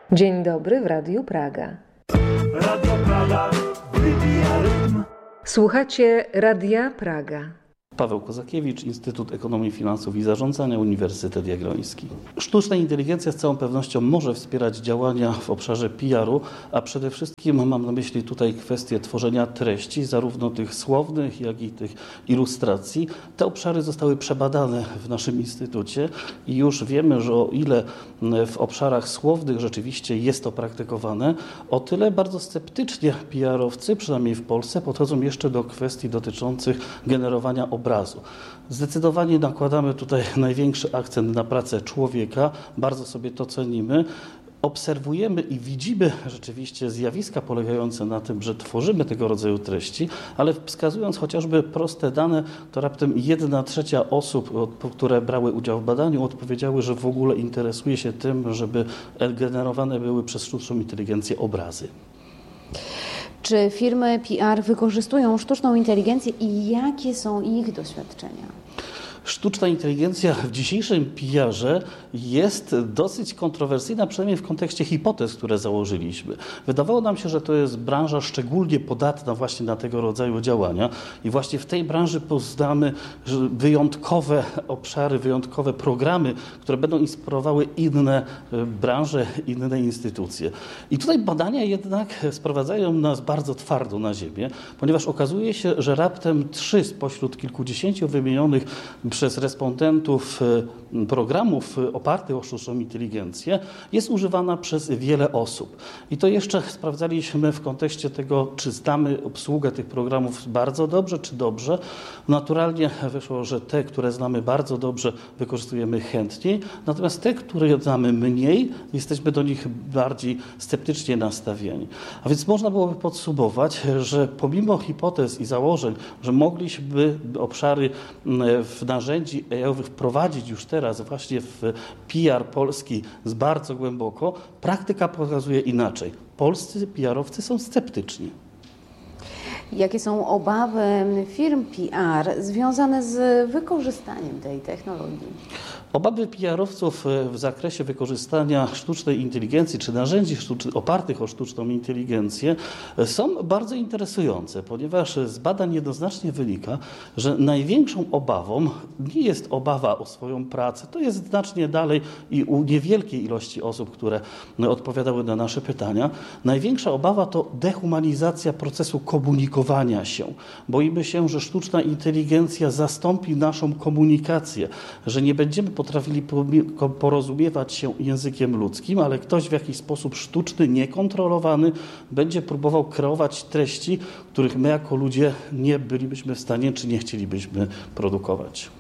Dzień dobry w Radiu Praga. Radio Praga wybija rytm. Słuchacie Radia Praga. Paweł Kozakiewicz, Instytut Ekonomii, Finansów i Zarządzania, Uniwersytet Jagielloński. Sztuczna inteligencja z całą pewnością może wspierać działania w obszarze PR-u, a przede wszystkim mam na myśli tutaj kwestię tworzenia treści, zarówno tych słownych, jak i tych ilustracji. Te obszary zostały przebadane w naszym instytucie i już wiemy, że o ile w obszarach słownych rzeczywiście jest to praktykowane, o tyle bardzo sceptycznie PR-owcy, przynajmniej w Polsce, podchodzą jeszcze do kwestii dotyczących generowania obrazu. Zdecydowanie nakładamy tutaj największy akcent na pracę człowieka, bardzo sobie to cenimy. Obserwujemy i widzimy rzeczywiście zjawiska polegające na tym, że tworzymy tego rodzaju treści, ale wskazując chociażby proste dane, to raptem 1/3 osób, które brały udział w badaniu, odpowiedziały, że w ogóle interesuje się tym, żeby generowane były przez sztuczną inteligencję obrazy. Czy firmy PR wykorzystują sztuczną inteligencję i jakie są ich doświadczenia? Sztuczna inteligencja w dzisiejszym PR-ze jest dosyć kontrowersyjna, przynajmniej w kontekście hipotez, które założyliśmy. Wydawało nam się, że to jest branża szczególnie podatna właśnie na tego rodzaju działania i właśnie w tej branży poznamy wyjątkowe obszary, wyjątkowe programy, które będą inspirowały inne branże, inne instytucje. I tutaj badania jednak sprowadzają nas bardzo twardo na ziemię, ponieważ okazuje się, że raptem 3 spośród kilkudziesięciu wymienionych przez respondentów programów opartych o sztuczną inteligencję jest używana przez wiele osób. I to jeszcze sprawdzaliśmy w kontekście tego, czy znamy obsługę tych programów bardzo dobrze, czy dobrze. Naturalnie wyszło, że te, które znamy bardzo dobrze, wykorzystujemy chętniej, natomiast te, które znamy mniej, jesteśmy do nich bardziej sceptycznie nastawieni. A więc można byłoby podsumować, że pomimo hipotez i założeń, że mogliśmy obszary w narzędzi AI-owych wprowadzić już teraz właśnie w PR polski bardzo głęboko, praktyka pokazuje inaczej. Polscy PR-owcy są sceptyczni. Jakie są obawy firm PR związane z wykorzystaniem tej technologii? Obawy PR-owców w zakresie wykorzystania sztucznej inteligencji czy narzędzi opartych o sztuczną inteligencję są bardzo interesujące, ponieważ z badań jednoznacznie wynika, że największą obawą nie jest obawa o swoją pracę, to jest znacznie dalej i u niewielkiej ilości osób, które odpowiadały na nasze pytania. Największa obawa to dehumanizacja procesu komunikowania się. Boimy się, że sztuczna inteligencja zastąpi naszą komunikację, że nie będziemy potrafili porozumiewać się językiem ludzkim, ale ktoś w jakiś sposób sztuczny, niekontrolowany będzie próbował kreować treści, których my jako ludzie nie bylibyśmy w stanie czy nie chcielibyśmy produkować.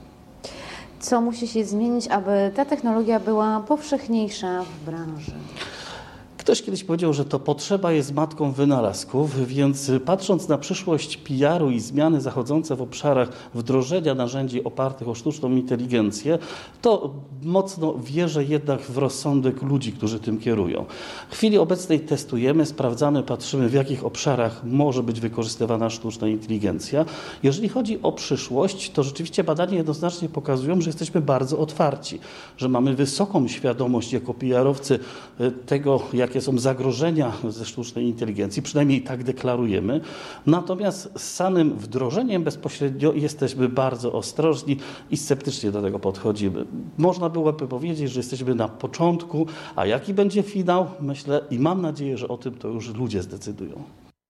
Co musi się zmienić, aby ta technologia była powszechniejsza w branży? Ktoś kiedyś powiedział, że to potrzeba jest matką wynalazków, więc patrząc na przyszłość PR-u i zmiany zachodzące w obszarach wdrożenia narzędzi opartych o sztuczną inteligencję, to mocno wierzę jednak w rozsądek ludzi, którzy tym kierują. W chwili obecnej testujemy, sprawdzamy, patrzymy, w jakich obszarach może być wykorzystywana sztuczna inteligencja. Jeżeli chodzi o przyszłość, to rzeczywiście badania jednoznacznie pokazują, że jesteśmy bardzo otwarci, że mamy wysoką świadomość jako PR-owcy tego, jakie są zagrożenia ze sztucznej inteligencji, przynajmniej tak deklarujemy. Natomiast z samym wdrożeniem bezpośrednio jesteśmy bardzo ostrożni i sceptycznie do tego podchodzimy. Można byłoby powiedzieć, że jesteśmy na początku, a jaki będzie finał, myślę i mam nadzieję, że o tym to już ludzie zdecydują.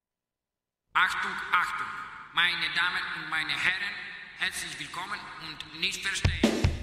Achtung, Achtung, meine Damen und meine Herren, herzlich willkommen und nicht verstehen.